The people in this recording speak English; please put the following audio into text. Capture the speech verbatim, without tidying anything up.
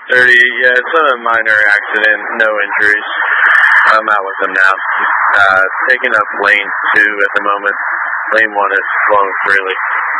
thirty, yeah, it's a minor accident, no injuries. I'm out with them now. Uh, taking up lane two at the moment. Lane one is flowing freely.